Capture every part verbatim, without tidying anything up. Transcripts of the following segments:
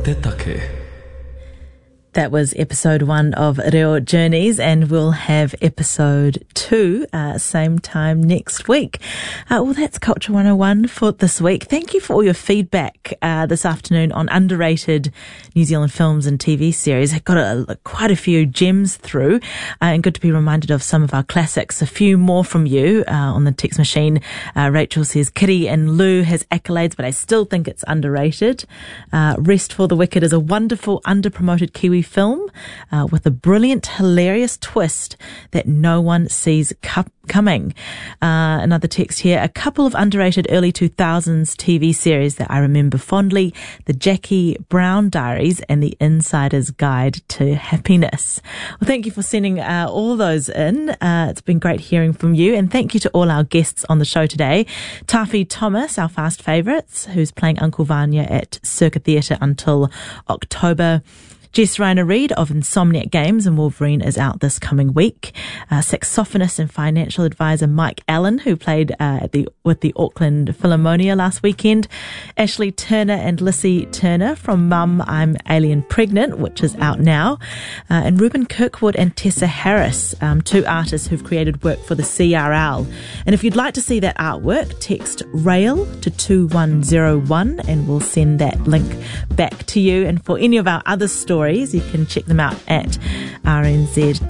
Te Take. That was episode one of Reo Journeys, and we'll have episode two uh, same time next week. Uh, well, that's Culture one oh one for this week. Thank you for all your feedback uh, this afternoon on underrated New Zealand films and T V series. I got a, a, quite a few gems through, uh, and good to be reminded of some of our classics. A few more from you uh, on the text machine. Uh, Rachel says, Kitty and Lou has accolades, but I still think it's underrated. Uh, Rest for the Wicked is a wonderful, underpromoted Kiwi film uh, with a brilliant, hilarious twist that no one sees cu- coming. Uh, another text here, a couple of underrated early two thousands T V series that I remember fondly, the Jackie Brown Diaries and the Insider's Guide to Happiness. Well, thank you for sending uh, all those in. Uh, it's been great hearing from you, and thank you to all our guests on the show today. Taffy Thomas, our fast favourites, who's playing Uncle Vanya at Circa Theatre until October. Jess Reiner Reid of Insomniac Games and Wolverine is out this coming week. Uh, saxophonist and financial advisor Mike Allen, who played uh, at the with the Auckland Philharmonia last weekend. Ashley Turner and Lissy Turner from Mum, I'm Alien Pregnant, which is out now. Uh, and Ruben Kirkwood and Tessa Harris, um, two artists who've created work for the C R L. And if you'd like to see that artwork, text RAIL to two one zero one and we'll send that link back to you. And for any of our other stories, you can check them out at rnz.co.nz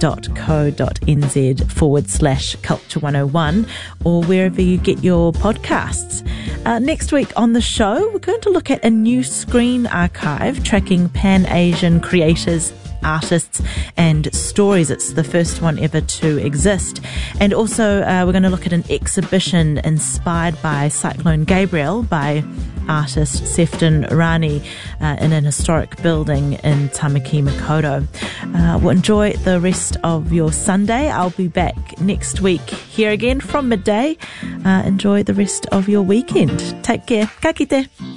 forward slash culture one oh one or wherever you get your podcasts. Uh, next week on the show, we're going to look at a new screen archive tracking Pan-Asian creators, artists and stories. It's the first one ever to exist. And also uh, we're going to look at an exhibition inspired by Cyclone Gabriel by artist Sefton Rani uh, in an historic building in Tamaki Makaurau. Uh, well, enjoy the rest of your Sunday. I'll be back next week here again from midday. Uh, enjoy the rest of your weekend. Take care. Ka kite.